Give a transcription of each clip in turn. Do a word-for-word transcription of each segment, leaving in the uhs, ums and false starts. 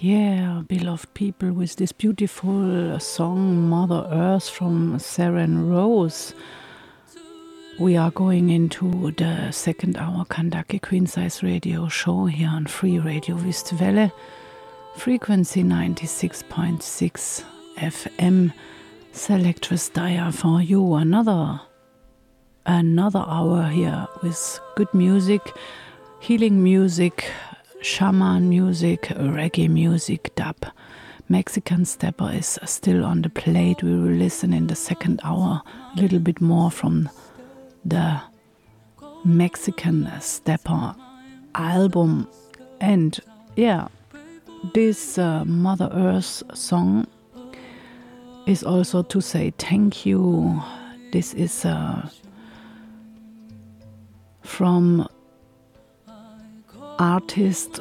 Yeah, beloved people, with this beautiful song Mother Earth from Seren Rose, we are going into the second hour Kandake Queen Size Radio show here on Free Radio Wüstwelle, frequency ninety-six point six F M. Selectress Daya for you, another another hour here with good music, healing music, shaman music, reggae music, dub. Mexican Stepper is still on the plate. We will listen in the second hour a little bit more from the Mexican Stepper album. And yeah, this uh, Mother Earth song is also to say thank you. This is uh, from artist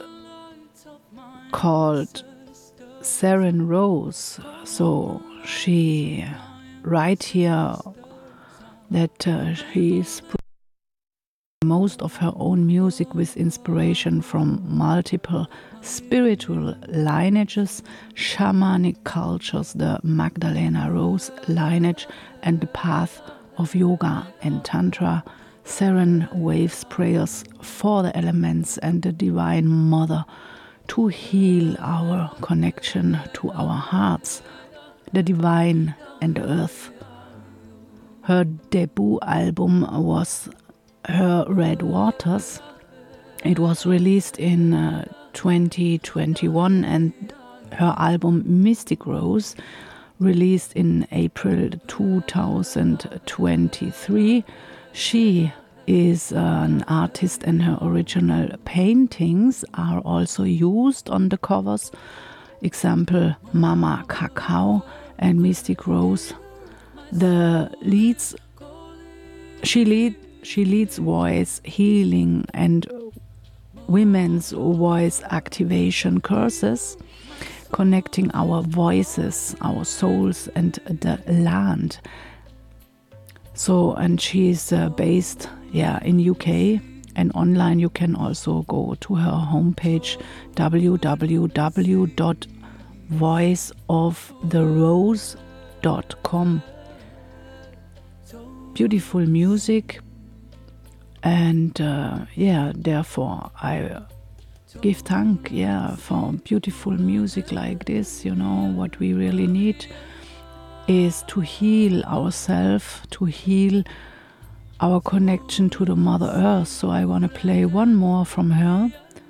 called Seren Rose. So she write here that uh, she is most of her own music with inspiration from multiple spiritual lineages, shamanic cultures, the Magdalena Rose lineage, and the path of yoga and tantra. Seren waves prayers for the elements and the Divine Mother to heal our connection to our hearts, the divine and the earth. Her debut album was Her Red Waters. It was released in uh, twenty twenty-one, and her album Mystic Rose, released in April two thousand twenty-three. She is an artist, and her original paintings are also used on the covers. Example, Mama Cacao and Mystic Rose. The leads, she lead, she leads voice healing and women's voice activation courses, connecting our voices, our souls, and the land. So, and she's uh, based, yeah, in U K, and online you can also go to her homepage w w w dot voice of the rose dot com. Beautiful music, and uh, yeah, therefore I give thank, yeah, for beautiful music like this. You know, what we really need is to heal ourselves, to heal our connection to the Mother Earth. So I want to play one more from her.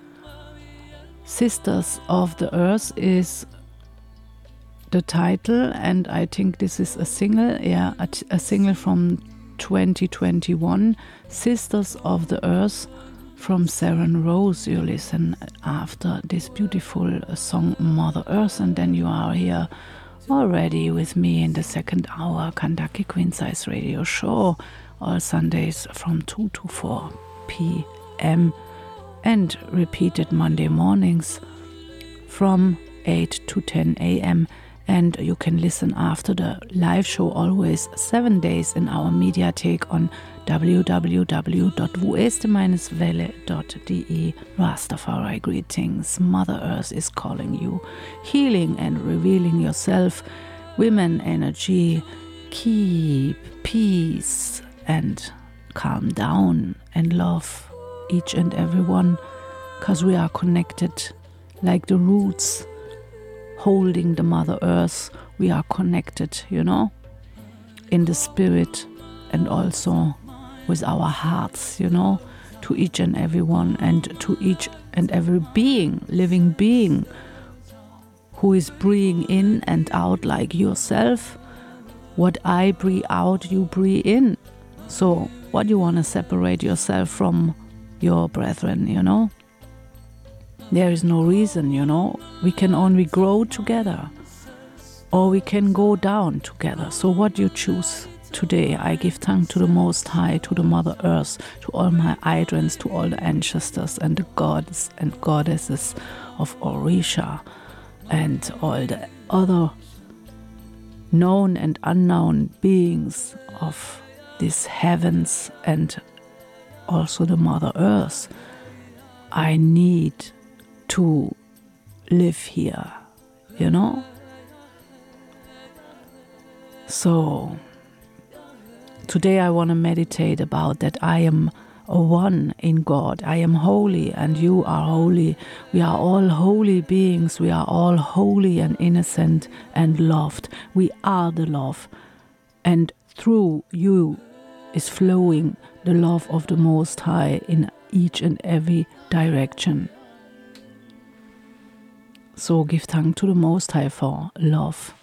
Sisters of the Earth is the title, and I think this is a single, yeah, a, a single from twenty twenty-one, Sisters of the Earth from Seren Rose. You listen after this beautiful song Mother Earth, and then you are here already with me in the second hour Kandake Queen Size Radio show, all Sundays from two to four p m and repeated Monday mornings from eight to ten a m And you can listen after the live show always seven days in our Mediathek on w w w dot wueste welle dot d e. Rastafari greetings. Mother Earth is calling you. Healing and revealing yourself. Women energy. Keep peace and calm down and love each and every one, because we are connected like the roots holding the Mother Earth. We are connected, you know, in the spirit and also with our hearts, you know, to each and every one, and to each and every being, living being, who is breathing in and out like yourself. What I breathe out, you breathe in. So what you want to separate yourself from your brethren, you know? There is no reason, you know. We can only grow together, or we can go down together. So what you choose today? I give thanks to the Most High, to the Mother Earth, to all my idrons, to all the ancestors and the gods and goddesses of Orisha, and all the other known and unknown beings of these heavens, and also the Mother Earth. I need to live here, you know? So today I want to meditate about that I am a one in God. I am holy and you are holy. We are all holy beings. We are all holy and innocent and loved. We are the love. And through you is flowing the love of the Most High in each and every direction. So give thanks to the Most High for love.